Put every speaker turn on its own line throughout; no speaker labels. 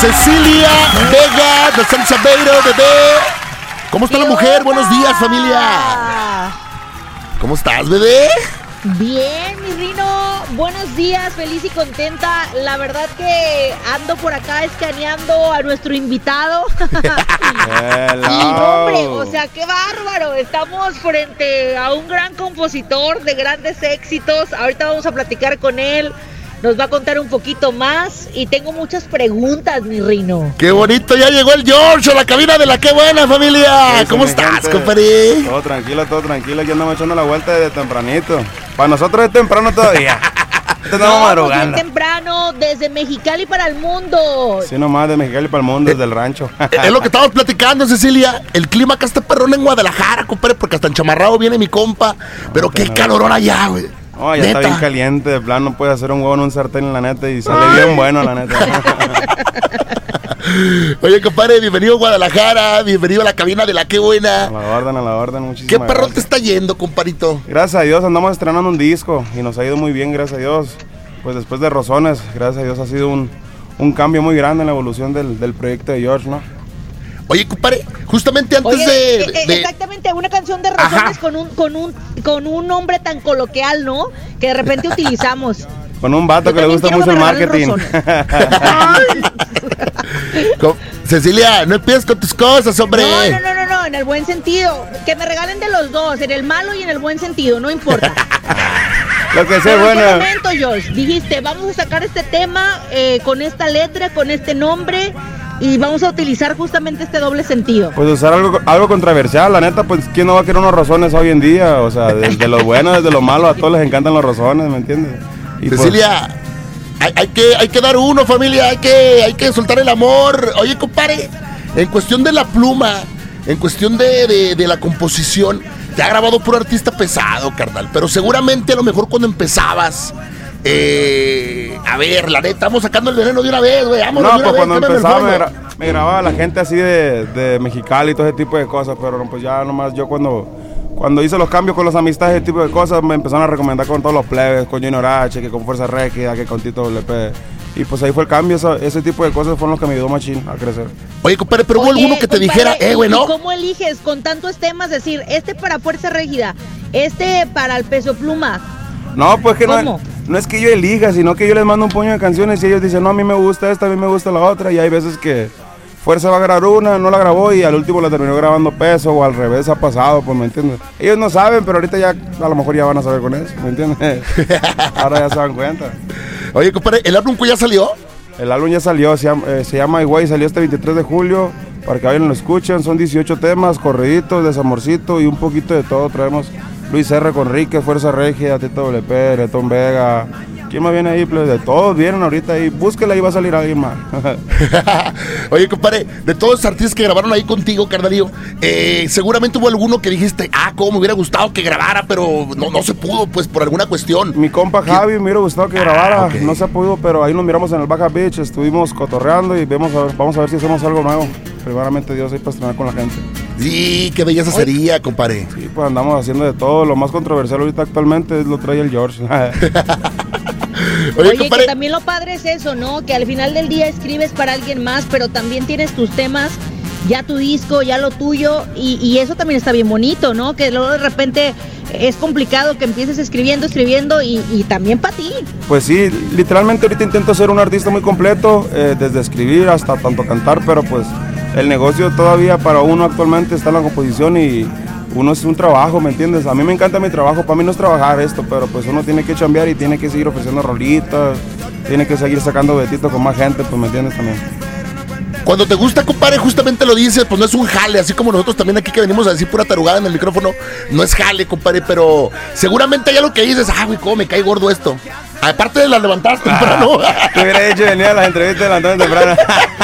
Cecilia Vega de San Sabeiro, bebé. ¿Cómo está la mujer? Buenos días, familia. ¿Cómo estás, bebé?
Bien, mi Rino. Buenos días, feliz y contenta. La verdad que ando por acá escaneando a nuestro invitado. Y hombre, o sea, qué bárbaro. Estamos frente a un gran compositor de grandes éxitos. Ahorita vamos a platicar con él. Nos va a contar un poquito más y tengo muchas preguntas, mi Rino.
¡Qué bonito! Ya llegó el George a la cabina de la Qué Buena, familia. ¿Cómo estás, compadre?
Todo tranquilo. Aquí andamos echando la vuelta desde tempranito. Para nosotros es temprano todavía. Estamos madrugando.
Bien temprano, desde Mexicali para el mundo.
Sí, nomás de Mexicali para el mundo, desde el rancho.
Es lo que estamos platicando, Cecilia. El clima acá está perrón en Guadalajara, compadre, porque hasta enchamarrado viene mi compa. Pero qué calorón allá, güey.
Oh, ya está bien caliente, de plano puedes hacer un huevo en un sartén, la neta, y sale bien bueno, la neta.
Oye, compadre, bienvenido a Guadalajara, bienvenido a la cabina de la Qué Buena.
A la orden, muchísimas
¿Qué perrón
gracias.
te está yendo, compadrito?
Gracias a Dios, andamos estrenando un disco y nos ha ido muy bien, gracias a Dios. Pues después de Rosones, gracias a Dios ha sido un cambio muy grande en la evolución del proyecto de George, ¿no?
Oye, compadre, justamente antes de...
Exactamente, una canción de Rosones con un nombre tan coloquial, ¿no? Que de repente utilizamos.
Con un vato que le gusta mucho el marketing.
Cecilia, no empieces con tus cosas, hombre.
No, en el buen sentido. Que me regalen de los dos, en el malo y en el buen sentido, no importa.
Lo que sea bueno.
¿En qué momento, George, dijiste, vamos a sacar este tema con esta letra, con este nombre, y vamos a utilizar justamente este doble sentido?
Pues usar algo controversial, la neta, pues ¿quién no va a querer unos rosones hoy en día? O sea, desde lo bueno, desde lo malo, a todos les encantan los rosones, ¿me entiendes? Y
Cecilia, pues, hay que dar uno, familia, hay que soltar el amor. Oye, compadre, en cuestión de la pluma, en cuestión de la composición, te ha grabado puro artista pesado, carnal, pero seguramente a lo mejor cuando empezabas... a ver, la neta, estamos sacando el veneno de una vez, güey.
No, pues cuando empezaba me grababa la gente así de Mexicali y todo ese tipo de cosas, pero pues ya nomás yo cuando hice los cambios con las amistades, ese tipo de cosas, me empezaron a recomendar con todos los plebes, con Junior H, que con Fuerza Regia, que con Tito WP. Y pues ahí fue el cambio, ese tipo de cosas fueron los que me ayudó machín a crecer.
Oye, compadre, pero hubo alguno que te dijera, güey, ¿no?
¿Y cómo eliges con tantos temas? Decir, este para Fuerza Régida, este para el Peso Pluma.
No, pues que no es que yo elija, sino que yo les mando un puño de canciones y ellos dicen, no, a mí me gusta esta, a mí me gusta la otra, y hay veces que Fuerza va a grabar una, no la grabó y al último la terminó grabando Peso, o al revés ha pasado, pues, ¿me entiendes? Ellos no saben, pero ahorita ya a lo mejor ya van a saber con eso, ¿me entiendes? Ahora ya se dan cuenta.
Oye, compadre, ¿el álbum ya salió?
El álbum ya salió, se llama Iguay, salió este 23 de julio, para que vayan y lo escuchen, son 18 temas, corriditos, desamorcito y un poquito de todo, traemos Luis R. Conrique, Fuerza Regia, Tito WP, Letón Vega. ¿Quién más viene ahí? Pues de todos vienen ahorita ahí. Búsquela y va a salir alguien más.
Oye, compadre, de todos los artistas que grabaron ahí contigo, carnalillo, seguramente hubo alguno que dijiste, cómo me hubiera gustado que grabara, pero no se pudo, pues, por alguna cuestión.
Mi compa Javi me hubiera gustado que grabara,
okay.
No se pudo, pero ahí nos miramos en el Baja Beach, estuvimos cotorreando y vamos a ver si hacemos algo nuevo. Primeramente Dios, ahí para estrenar con la gente.
Sí, qué belleza sería, compadre.
Sí, pues andamos haciendo de todo. Lo más controversial ahorita actualmente lo trae el George.
Oye, que también lo padre es eso, ¿no? Que al final del día escribes para alguien más, pero también tienes tus temas, ya tu disco, ya lo tuyo, y eso también está bien bonito, ¿no? Que luego de repente es complicado que empieces escribiendo y también para ti.
Pues sí, literalmente ahorita intento ser un artista muy completo, desde escribir hasta tanto cantar, pero pues el negocio todavía para uno actualmente está en la composición y uno es un trabajo, ¿me entiendes? A mí me encanta mi trabajo, para mí no es trabajar esto, pero pues uno tiene que chambear y tiene que seguir ofreciendo rolitas, tiene que seguir sacando betitos con más gente, pues, ¿me entiendes? También.
Cuando te gusta, compadre, justamente lo dices, pues no es un jale, así como nosotros también aquí que venimos a decir pura tarugada en el micrófono, no es jale, compadre, pero seguramente hay algo que dices, güey, cómo me cae gordo esto. Aparte de las levantadas temprano.
Te hubiera dicho venir a las entrevistas levantadas temprano.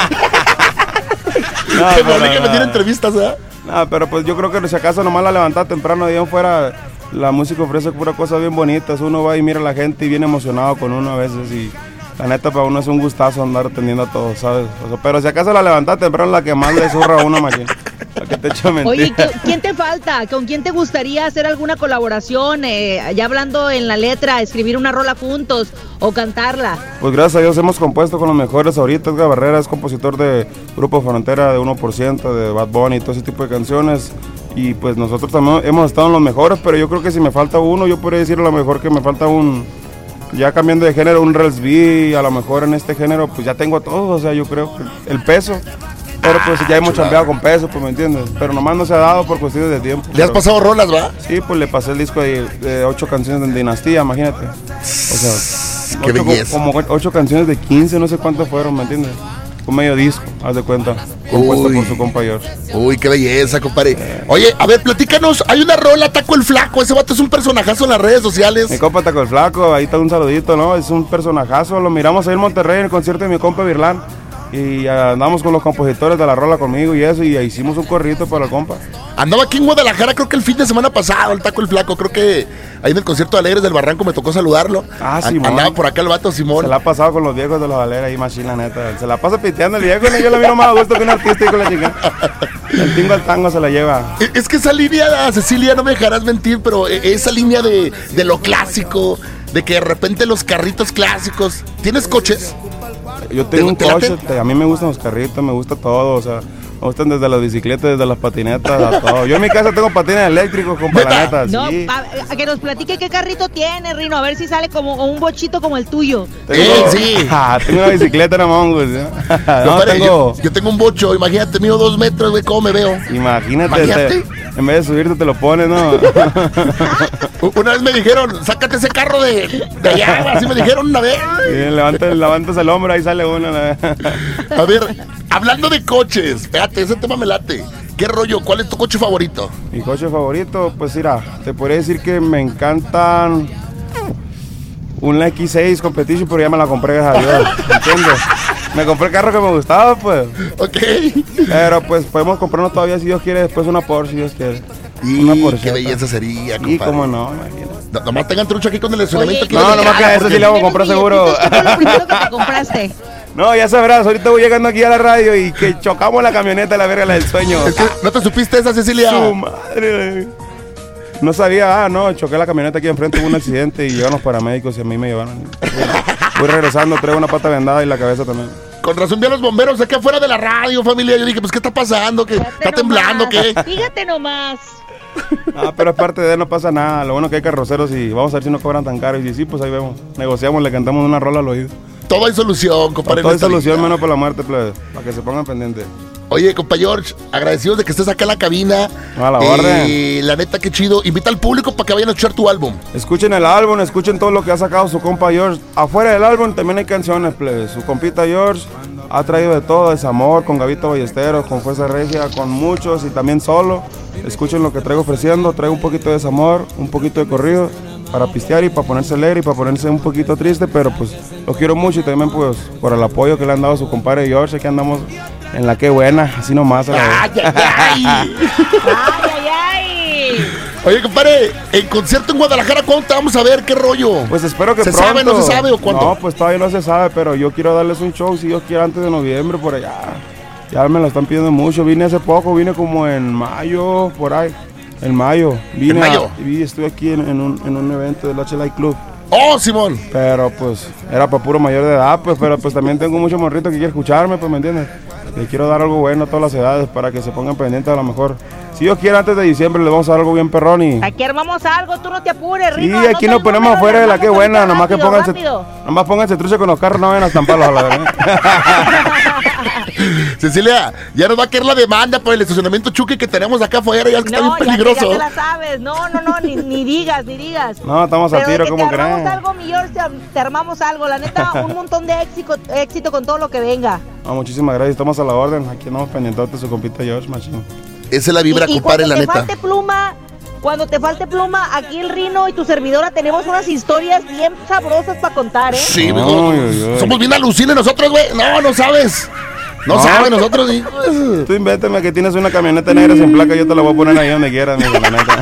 Que me tiene entrevistas, ¿verdad?
No, pero pues yo creo que si acaso nomás la levantada temprano, de ahí en fuera, la música ofrece pura cosa bien bonitas. Uno va y mira a la gente y viene emocionado con uno a veces y la neta para uno es un gustazo andar atendiendo a todos, ¿sabes? O sea, pero si acaso la levantada temprano es la que más le zurra a uno, machín. ¿Para qué te echo mentiras?
Oye, ¿quién te falta? ¿Con quién te gustaría hacer alguna colaboración? Ya hablando en la letra, escribir una rola juntos o cantarla.
Pues gracias a Dios hemos compuesto con los mejores ahorita. Edgar Barrera es compositor de Grupo Frontera, de 1%, de Bad Bunny y todo ese tipo de canciones. Y pues nosotros también hemos estado en los mejores, pero yo creo que si me falta uno, yo podría decir a lo mejor que me falta ya cambiando de género, un Rels B, a lo mejor en este género, pues ya tengo todo, o sea, yo creo que el peso. Pero pues ya hemos chambeado con peso, pues me entiendes. Pero nomás no se ha dado por cuestiones de tiempo.
¿Le has pasado rolas, va?
Sí, pues le pasé el disco de 8 canciones de Dinastía, imagínate. O sea,
qué belleza.
Como 8 canciones de 15, no sé cuántas fueron, ¿me entiendes? Un medio disco, haz de cuenta, compuesto por su compa George.
Uy, qué belleza, compadre. Oye, a ver, platícanos, hay una rola, Taco el Flaco, ese vato es un personajazo en las redes sociales.
Mi compa Taco el Flaco, ahí está un saludito, ¿no? Es un personajazo, lo miramos ahí en Monterrey en el concierto de mi compa Virlán. Y andamos con los compositores de la rola conmigo y eso, y hicimos un corrito para el compa.
Andaba aquí en Guadalajara, creo que el fin de semana pasado, el Taco el Flaco, creo que ahí en el concierto de Alegres del Barranco me tocó saludarlo.
Ah, Simón.
Andaba por acá el vato Simón.
Se la ha pasado con los viejos de los Aleres ahí, machina, neta. Se la pasa piteando el viejo, ¿no? Yo la miro más a gusto que un artista y con la chica. El tingo al tango se la lleva.
Es que esa línea, Cecilia, no me dejarás mentir, pero esa línea de lo clásico, de que de repente los carritos clásicos. ¿Tienes coches?
Yo tengo un coche, a mí me gustan los carritos, me gusta todo, o sea, me gustan desde las bicicletas, desde las patinetas, a todo. Yo en mi casa tengo patines eléctricos con palanetas.
No,
sí.
a que nos platique qué carrito tiene, Rino, a ver si sale como un bochito como el tuyo.
Sí.
Tengo una bicicleta, no mongus.
Yo tengo un bocho, imagínate, mido 2 metros, güey, ¿cómo me veo?
Imagínate. En vez de subirte te lo pones, ¿no?
Una vez me dijeron, sácate ese carro de allá, así me dijeron una vez.
Sí, levantas el hombro, ahí sale uno.
A ver, hablando de coches, espérate, ese tema me late. ¿Qué rollo? ¿Cuál es tu coche favorito?
Mi coche favorito, pues mira, te podría decir que me encantan un X6 Competition, pero ya me la compré, gracias a Dios, ¿entiendes? Me compré el carro que me gustaba, pues.
Ok.
Pero pues podemos comprarnos todavía, si Dios quiere, después una Porsche, si Dios quiere.
Y
una Porsche.
qué belleza sería, compadre.
Y cómo no, imagínate.
Nomás tengan trucha aquí con el estacionamiento.
Oye,
no, nomás que eso sí le vamos a comprar seguro.
¿Qué fue lo primero que te compraste?
No, ya sabrás, ahorita voy llegando aquí a la radio y que chocamos la camioneta, la verga, la del sueño.
Es que, ¿no te supiste esa, Cecilia?
Su madre. No sabía, no, choqué la camioneta aquí enfrente, hubo un accidente y llegaron los paramédicos y a mí me llevaron. Voy regresando, traigo una pata vendada y la cabeza también.
Con razón vi a los bomberos aquí afuera de la radio, familia. Yo dije, pues, ¿qué está pasando? ¿Qué, ¿Está temblando? ¿Qué?
Fíjate nomás.
Ah, pero es parte de, no pasa nada. Lo bueno que hay carroceros y vamos a ver si no cobran tan caro. Y si sí, pues ahí vemos. Negociamos, le cantamos una rola al oído.
Todo hay solución, compadre.
Todo hay solución, menos por la muerte, plebe, para que se pongan pendientes.
Oye, compa George, agradecidos de que estés acá en la cabina.
A la orden.
La neta, qué chido. Invita al público para que vayan a escuchar tu álbum.
Escuchen el álbum, escuchen todo lo que ha sacado su compa George. Afuera del álbum también hay canciones, plebe. Su compita George ha traído de todo, desamor, con Gabito Ballesteros, con Fuerza Regia, con muchos y también solo. Escuchen lo que traigo ofreciendo. Traigo un poquito de desamor, un poquito de corrido para pistear y para ponerse alegre y para ponerse un poquito triste, pero pues los quiero mucho y también pues por el apoyo que le han dado a su compadre George. Aquí andamos en la que buena, así nomás.
¡Ay, ay, ay!
¡Ay, ay!
Oye, compadre, el concierto en Guadalajara, ¿cuándo te vamos a ver? ¿Qué rollo?
Pues espero que
¿Se
pronto.
sabe, no se sabe o cuándo?
No, pues todavía no se sabe, pero yo quiero darles un show, si Dios quiere, antes de noviembre, por allá. Ya me lo están pidiendo mucho. Vine hace poco, vine como en mayo, por ahí. En mayo. Vine
¿En mayo?
Y estuve aquí en un evento del HLI Club.
¡Oh, Simón!
Pero pues era para puro mayor de edad, pues, pero pues también tengo mucho morrito que quiere escucharme, pues, ¿me entiendes? Le quiero dar algo bueno a todas las edades para que se pongan pendientes a lo mejor. Si Dios quiere, antes de diciembre le vamos a dar algo bien perrón y...
Aquí armamos algo, tú no te apures,
Sí,
Rino.
aquí nos ponemos afuera de la que buena, nomás que pónganse trucha con los carros, no vayan a estamparlos a la verdad.
Cecilia, ya nos va a caer la demanda por el estacionamiento Chucky que tenemos acá afuera, ya es que está bien peligroso.
Ya te la sabes, no, ni digas.
No, estamos a tiro, como creen.
Te armamos algo, mi George, te armamos algo, la neta, un montón de éxito con todo lo que venga.
No, muchísimas gracias, estamos a la orden, aquí andamos pendientes de su compita George, machín.
Esa es la vibra, compadre, la neta.
Cuando te falte pluma, aquí el Rino y tu servidora tenemos unas historias bien sabrosas para contar, ¿eh?
Sí, somos bien alucines nosotros, güey. No sabes. No sabes nosotros, sí.
Tú invéntame que tienes una camioneta negra sin placa, yo te la voy a poner ahí donde quieras, amigo, la neta.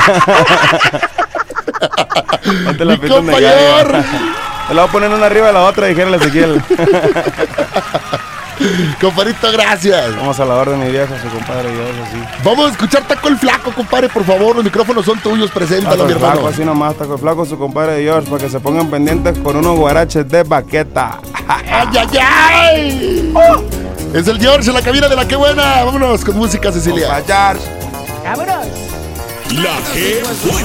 No te la pido donde quieras. Te la voy a poner una arriba de la otra, dijera el Ezequiel.
Compadrito, gracias.
Vamos a la orden de mi viejo, su compadre y yo, así.
Vamos a escuchar Taco el Flaco, compadre, por favor. Los micrófonos son tuyos, preséntalo, mi hermano.
Flaco, así nomás, Taco el Flaco, su compadre George, para que se pongan pendientes con unos guaraches de baqueta.
¡Ay, ay, ay! Es el George en la cabina de La Qué Buena. Vámonos con música, Cecilia.
¡Vámonos!
La Qué Buena.